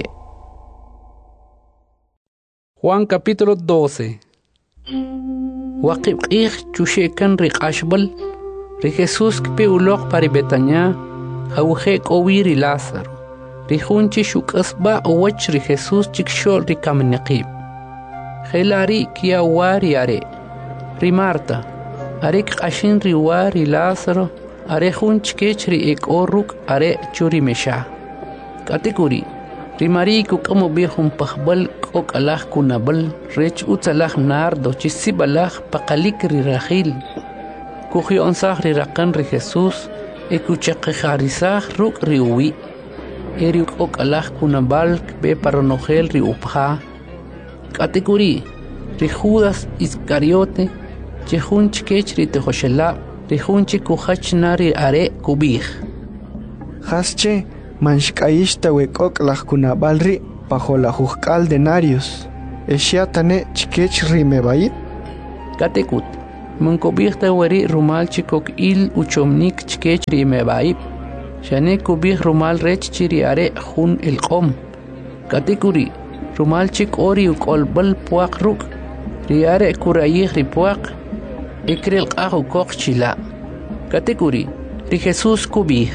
Juan capítulo doce. Waqib qih chushekan ri qashbal ri Jesús kpe uloq pari Betania khawje ko wiri Lázaro ri junchi shukasba owach ri Jesús chikshol ri kamniqib khelari kia wari are ri Marta arek qashin ri wari Lázaro are junch kech ri ek oruk are churi mesha katekuri ri Mari ku kamo bihum pakhbal ok alah kunabal rech utsalah nardo chisibalah paqalik ri Rahil ku khion sah ri raqan ri Jesús e ku chaqharisah ruk ri uwi eri ok alah kunabal be paronogel ri upha katekuri ri Judas Iscariote che junch kech ri tejoshela ri junchi ku hachnari are kubij hasche manshkaishta wekok lajkunabalri bajo la juzgal denarios eshiatane chikech rimebait katekut Munkobihta wari rumal chikok il uchomnik chkech ri mebaib. Shane kubih rumal rech chiri are hun el qom. Katikuri rumal chik ori ukolbal puak ruk. Riare kurayih ri puak. Ikril qahu kok chila. Katikuri ri Jesus kubih.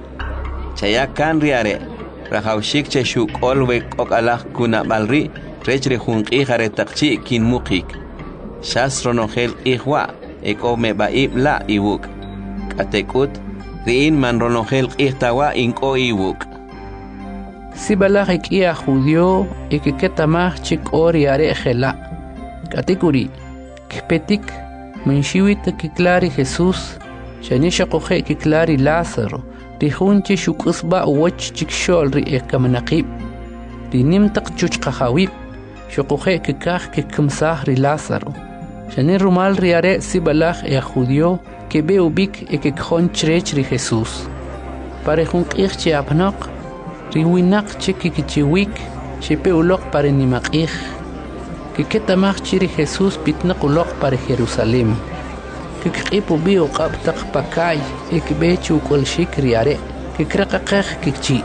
Chayakan riare. Rahaushik che shuk olwe kok alak kuna balri. Rech ri hun qihare takchi kin mukik. Shas ronogel ihwa eko mebaib la iwuk. Katekut riin man ronogel ihtawa inko iwuk. Sibalak ikia judio ikiketamah chik ori are gela. Katekuri kpetik menshiwit kiklari Jesus shanisha qohe kiklari Lázaro rihunchi shukusba wach chik shol ri ekamanaqib rinimtaq chuch qahawib shuqohe kikah kikmsah ri Lázaro Shane rumal riare sibalach e judio que be ubik e que khon chrech ri Jesus. Pare jun qich chi apnaq ri winak cheki kichiwik chepe ulok pare nimaqih. Que ketamach chi ri Jesus pitnaq ulok pare Jerusalem. Que qipu bi uqab taq pakay e que be chu kol shik riare que kraqaqah kikchi.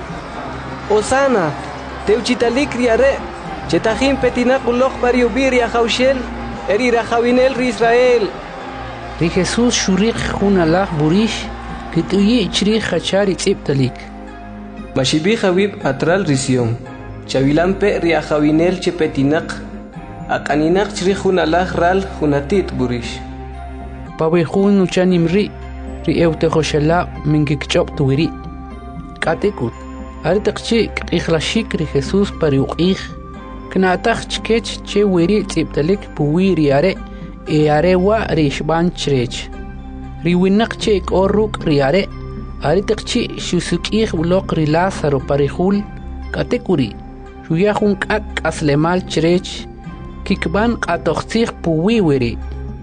Osana teuchitalik riare chetajin petinaq ulok pare ubir ya khawshel Eri rajawinel ri Israel. Ri Jesus shuriq jun Allah burish que tuyi chri khachari tsiptalik. Mashibi Habib atral risión. Chavilampe ri ajawinel chepetinaq. Aqaninaq chri jun Allah ral junatit burish. Pawe jun uchanimri ri eute khoshala mingikchop tuwiri. Katekut. Artaqchi qikhlashik ri Jesus pari uqih. Knaataq chkech che wiri tsiptalik puwiri are e are wa rishban chrech. Riwinaq che korruk riare aritaqchi shusukih ulok ri Lázaro parihul katekuri shuyahun kak aslemal chrech kikban qatoqsih puwiwiri.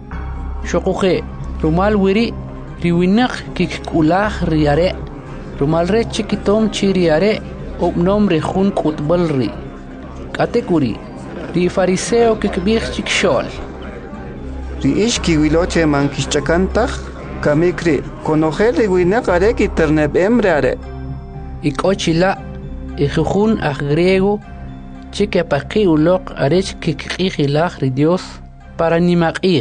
Shoquhe rumal wiri riwinaq kikulah riare rumal re chikitom chiriare obnom rehun kutbalri. Katekuri, ri fariseo que kbir chikshol. Ri ish kiwiloche man kishchakantach, kamikri, konogel ri winakare ki terneb emreare. Ikochila, ijujun a griego, chike paqi ulok arech kikijilach ri Dios para nimaqij.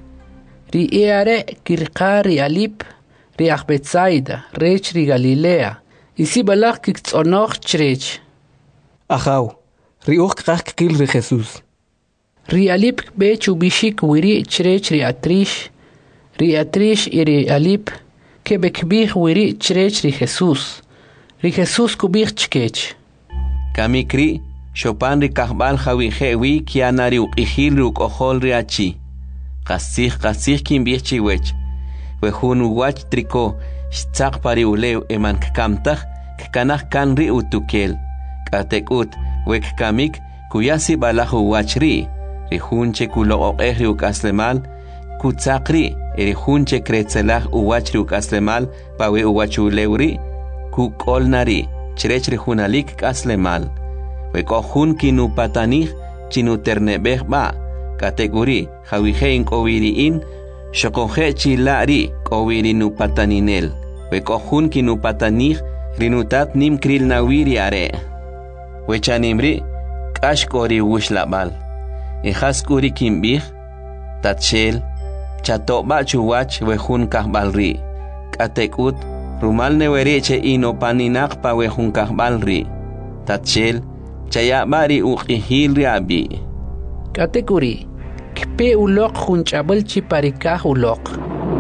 Ri eare kirqari alip, ri Betsaida, rech ri Galilea, isi balach kiktzonoj chrech. Ajaw. Riuch krak kil ri Jesus. Ri alip be chubishik wiri chrech ri atrish. Ri atrish iri alip ke bekbih wiri chrech ri Jesus. Ri Jesus kubih chkech. Kamikri shopan ri kahbal hawi hewi kianari uqihil ri uqohol ri achi. Qasih qasih kim bih chiwech. Wehun uwach triko shtzaq pari ulew eman kkamtah kkanah kan ri utukel. Katekut wek kamik kuyasi balahu wachri rihunche kulo oqehri ukaslemal kutsaqri rihunche kretzelah uwachri ukaslemal pawe uwachulewri kukolnari chrech rihunalik kaslemal wek ohun kinu patanij chinu ternebeh ba kategori hawihein kowiriin shokohe chilari kowiri nu pataninel wek ohun kinu patanij rinutat nim kril nawiri are Wechanimri kashkori wushlabal. Ihaskuri kimbih tatshel chatoba chuwach wehun kahbalri. Katekut rumal newereche ino paninak pa wehun kahbalri. Tatshel chayabari uqihil abi. Katekuri kpe ulok hunchabal chiparikah ulok.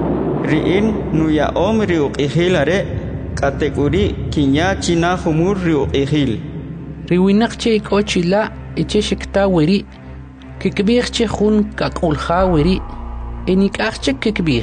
Riin nuya om ri uqihilare katekuri kinya china humur ri uqihil. Riwinaq che ikochila eche shikta wiri kikbih che khun kakulha wiri enikach che kikbih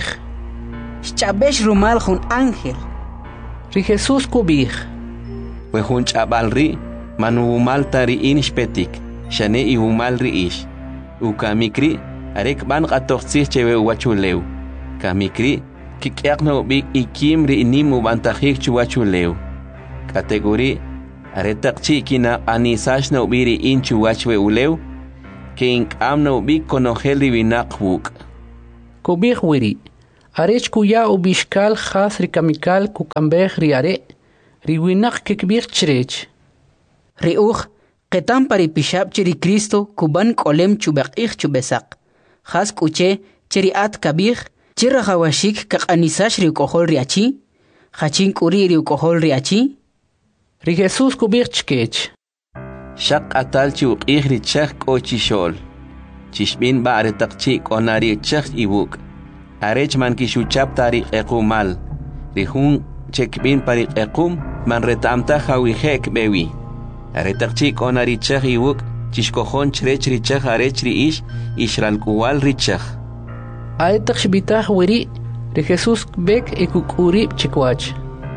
Chabesh rumal khun ángel Ri Jesus kubih we hun chabalri manu maltari inishpetik shane i humalri ish ukamikri arek ban qatoqsih chewe wachulew kamikri kikyaqno bi ikim ri nimu bantahik chuwachulew kategori Aretak chikina anisash no biri inchu wachwe ulew, que ink am no bi konogel divinak wuk. Kubih wiri. Arech kuya ubishkal khas rikamikal kukambeh riare. Riwinak kekbih chrech. Riuch, ketam pari pishab chiri Cristo kuban kolem chubakich chubesak. Khas kuche chiri at kabih, chira hawashik kak anisash riukohol riachi. Hachin kuri riukohol riachi. Ri Jesus kubih chkech. Shak atal chuk ihri chak kochi shol. Chishbin ba aretak chik onari chak ibuk. Arech man kishuchap tarik ekumal. Rihun chekbin parik ekum man retamta hawihek bewi. Aretak chik onari chak ibuk. Chishkohon chrech richak arech riish ishral kuwal richak. Aretak shbitah wiri. Ri Jesus bek ekukuri chikwach.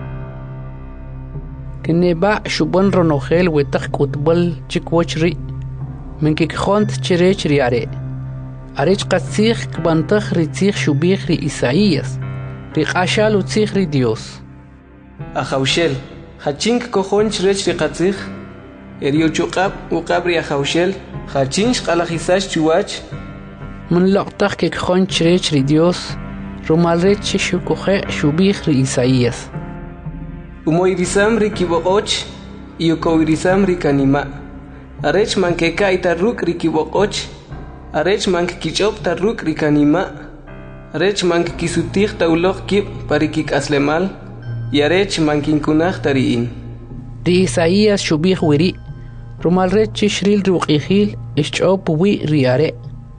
Keneba shubon ronogel wetak kutbol chikwachri. Menkik khont chirech riare. Arech qatzich kbantach ritzich shubich ri Isaías. Ri qashal utzich ri Dios. Ahaushel, hachink kohon chirech ri qatzich. Eriyo chuqab uqab ri ahaushel, hachinch qalajisash chuwach. Mun loqtach ke khon chirech ri Dios. Rumalrech shukoje shubich ri Isaías. Umoirisam ri kiboqoch, iyukoirisam ri kanima. Arech mankeka itarruk ri kiboqoch, arech mank kichop tarruk ri kanima. Arech mank kisutih taulok kip parikik aslemal, y arech mankinkunach tariin. Ri Isaías shubich wiri. Rumalrech shril ruqihil ischop wi riare.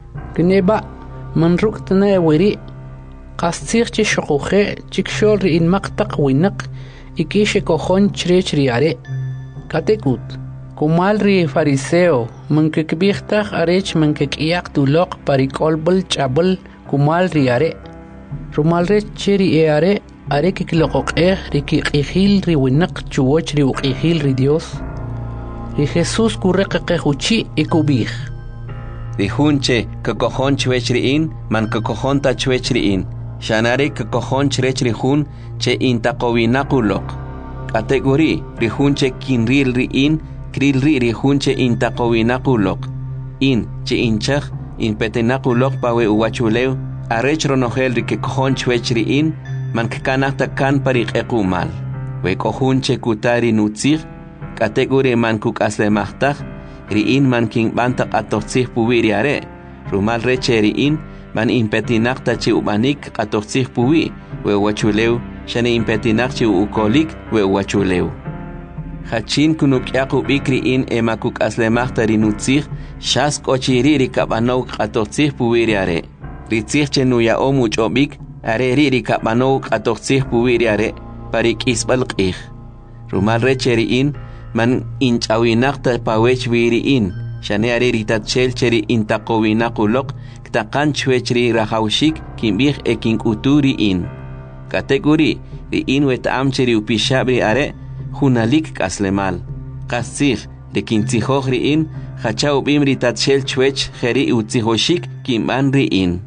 Kneba manruk tna wiri. Qastzich shukoje chikshol ri in maqtaq winak. Ikishe kohon chrech riare. Katekut. Kumal ri fariseo. Mankekbichtach arech mankekiak tulok parikolbol chabol kumal riare. Rumalre cheri eare are kikilokok eh rikikihil ri winak chuoch ri ukihil ri Dios. Ri Jesus kurrekekehuchi ikubih. Ri hunche kakohon chwech riin man kakohon ta chwech riin. Shanare kakohon chrech ri hun che intaqowinakulok. Kategori ri hunche kinril riin kril ri ri hunche intaqowinakulok. In che inchach in petenakulok pawe uwachuleu arech ronogel ri kakohon chwech riin man kakanata kan parik ekumal. We kohunche kutari nutzich kategori man kuk aslemachtaj riin man king bantak atotzich puwiriare. Rumal reche riin man impetinakta chi ubanik atotzich puwi we wachuleu shane impetinak chi ukolik we wachuleu. Hachin kunuk yaku bikri in emakuk aslemachta rinutzich shas kochiri rikabanok atotzich puwiriare. Ritzich che nuya omuch obik are riri kabanok atotzich puwiriare parik isbal qih. Rumal reche riin man inchawinakta pawech wiriin shane are ritatchel cheri intaqowinakulok takan chwechri rahawshik kimbih ekin uturi in. Kategori ri in wetam cheri upishabri are hunalik kaslemal. Kasich de kintzihoj ri in hachau bimri tatshel chwech jeri utzihoshik kimban ri in.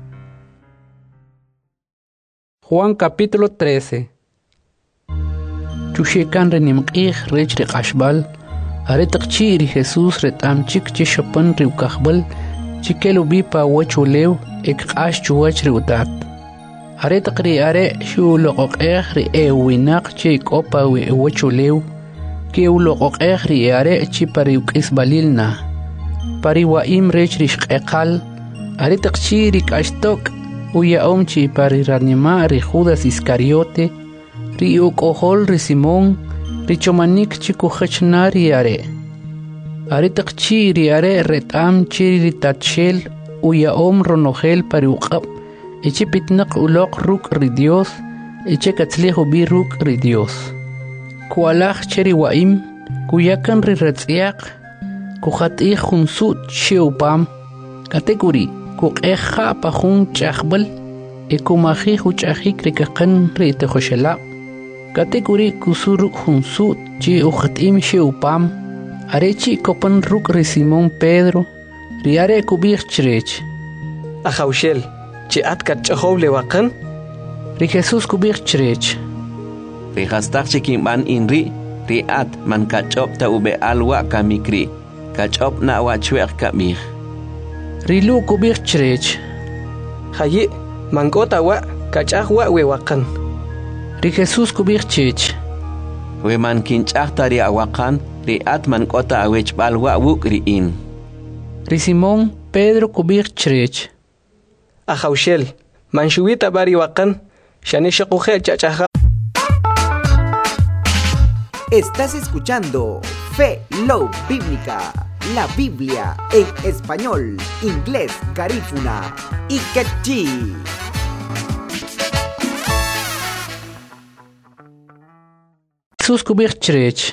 Juan capítulo trece. Chushekan renimqih rech ri qashbal are taqchi ri Jesus retam chik chishopan ri ukahbal chikelu bipa wachulew ek qash chuwach riutat. Are taqri are shu loqoq eh ri ewinak chik opa we wachulew ke uloqoq eh ri are chi pari ukisbalilna. Pari waim rech rishqeqal are taqchi ri kashtok uya omchi pari ranima ri Judas Iscariote ri ukohol ri Simón ri chomanik chiku khachnari are. Are taqchi ri are retam chiri tatshel uya om ronogel pariuqab eche pitnaq uloq ruk ri Dios eche katzlejo bi ruk ri Dios. Kualaj cheri waim kuyakan ri ratziaq kuhatih hunsut sheupam kategori kuqeja pajun chaqbal ekumaji huchajik rikakan ri tejoshela kategori kusuruk hunsut chi uhatim sheupam arechi kopan ruk ri Simón Pedro riare kubih chrech. Ahaushel, chi atkat chahow lewakan? Ri Jesus kubih chrech. Ri hastak chikimban inri ri at man kachop ta ube alwa kamikri kachop na wachwek kamih. Ri lu kubih chrech. Hayi Mankota wa kachah wa we wakan. Ri Jesús kubik chich. We man kinchahta ri awakan ri at mankota awech bal wa wuk ri in. Ri Simón Pedro kubik chrech. Ajaushel. Manshuita bari wakan. Shani shakuhe chachaja. Estás escuchando Fe Love Bíblica, la Biblia en español, inglés, garífuna y quechí. Jesús kubik chrech.